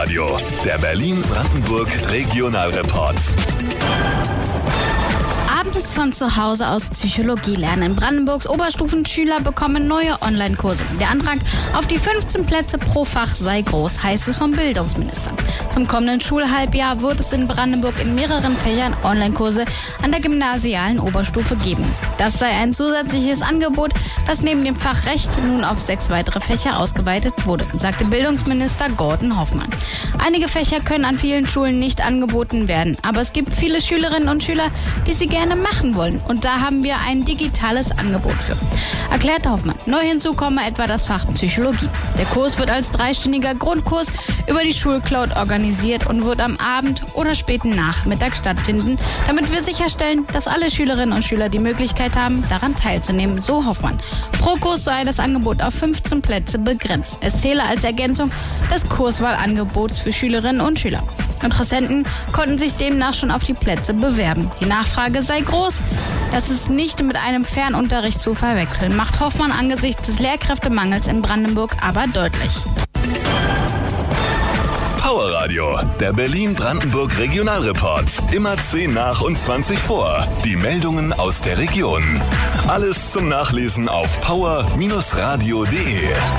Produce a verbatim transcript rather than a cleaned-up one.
Powerradio, der Berlin-Brandenburg Regionalreport. Abends von zu Hause aus Psychologie lernen. Brandenburgs Oberstufenschüler bekommen neue Online-Kurse. Der Antrag auf die fünfzehn Plätze pro Fach sei groß, heißt es vom Bildungsminister. Zum kommenden Schulhalbjahr wird es in Brandenburg in mehreren Fächern Online-Kurse an der gymnasialen Oberstufe geben. Das sei ein zusätzliches Angebot, das neben dem Fach Recht nun auf sechs weitere Fächer ausgeweitet wurde, sagte Bildungsminister Gordon Hoffmann. Einige Fächer können an vielen Schulen nicht angeboten werden, aber es gibt viele Schülerinnen und Schüler, die sie gerne machen wollen. Und da haben wir ein digitales Angebot für, erklärte Hoffmann. Neu hinzu komme etwa das Fach Psychologie. Der Kurs wird als dreistündiger Grundkurs über die Schulcloud organisiert und wird am Abend oder späten Nachmittag stattfinden, damit wir sicherstellen, dass alle Schülerinnen und Schüler die Möglichkeit haben, daran teilzunehmen, so Hoffmann. Pro Kurs sei das Angebot auf fünfzehn Plätze begrenzt. Es zähle als Ergänzung des Kurswahlangebots für Schülerinnen und Schüler. Interessenten konnten sich demnach schon auf die Plätze bewerben. Die Nachfrage sei groß. Das ist nicht mit einem Fernunterricht zu verwechseln, macht Hoffmann angesichts des Lehrkräftemangels in Brandenburg aber deutlich. Powerradio, der Berlin-Brandenburg Regionalreport. Immer zehn nach und zwanzig vor. Die Meldungen aus der Region. Alles zum Nachlesen auf power Bindestrich radio punkt de.